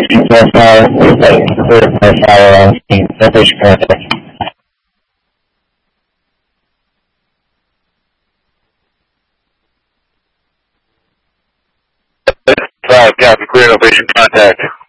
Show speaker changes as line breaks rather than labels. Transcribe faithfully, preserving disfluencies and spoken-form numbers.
location profile, like clear profile on scene, location contact.
Five, copy, clear location contact.